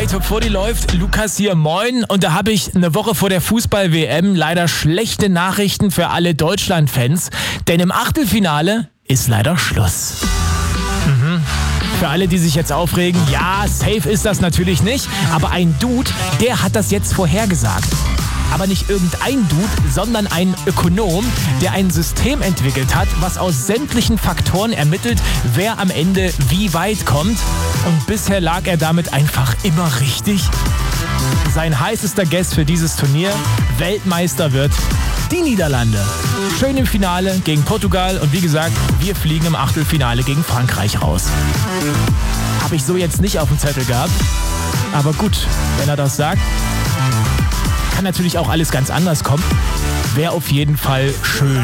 Hi, Top 40 läuft. Lukas hier, moin. Und da habe ich eine Woche vor der Fußball-WM leider schlechte Nachrichten für alle Deutschland-Fans. Denn im Achtelfinale ist leider Schluss. Für alle, die sich jetzt aufregen, ja, safe ist das natürlich nicht. Aber ein Dude, der hat das jetzt vorhergesagt. Aber nicht irgendein Dude, sondern ein Ökonom, der ein System entwickelt hat, was aus sämtlichen Faktoren ermittelt, wer am Ende wie weit kommt. Und bisher lag er damit einfach immer richtig. Sein heißester Guest für dieses Turnier, Weltmeister wird die Niederlande. Schön im Finale gegen Portugal und wie gesagt, wir fliegen im Achtelfinale gegen Frankreich raus. Habe ich so jetzt nicht auf dem Zettel gehabt. Aber gut, wenn er das sagt, kann natürlich auch alles ganz anders kommen. Wäre auf jeden Fall schön.